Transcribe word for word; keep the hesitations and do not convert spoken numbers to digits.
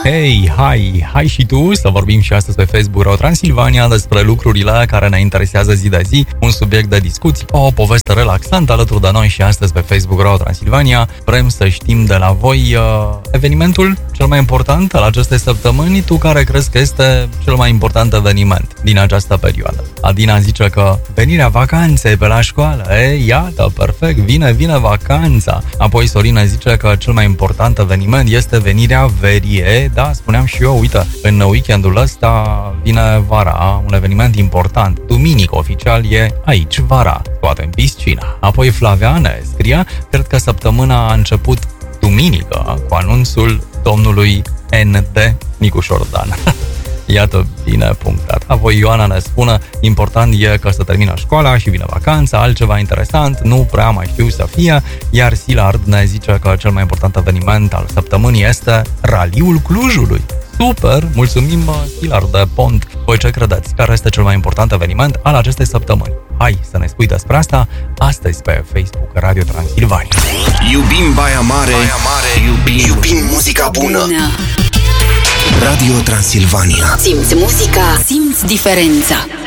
Hei, hai, hai și tu să vorbim și astăzi pe Facebook Radio Transilvania despre lucrurile care ne interesează zi de zi, un subiect de discuții, o poveste relaxantă alături de noi și astăzi pe Facebook Radio Transilvania. Vrem să știm de la voi uh, evenimentul cel mai important al acestei săptămâni. Tu care crezi că este cel mai important eveniment din această perioadă? Adina zice că venirea vacanței pe la școală. E, iată, perfect, vine, vine vacanța. Apoi Sorina zice că cel mai important eveniment este venirea verii. E, da, spuneam și eu, uite, în weekendul ăsta vine vara, un eveniment important. Duminică oficial e aici, vara, toate în piscina. Apoi Flavia ne scria, cred că săptămâna a început duminică cu anunțul domnului N D Nicu Șordan. Iată, bine punctat. Apoi Ioana ne spune, important e că se termină școala și vine vacanța, altceva interesant, nu prea mai știu să fie, iar Silard ne zice că cel mai important eveniment al săptămânii este Raliul Clujului. Super, mulțumim Silard de Pont. Voi ce credeți? Care este cel mai important eveniment al acestei săptămâni? Hai să ne spui despre asta astăzi pe Facebook Radio Transilvania. Iubim Baia Mare, Baia Mare. Iubim, iubim muzica bună. bună. Radio Transilvania. Simți muzica, simți diferența.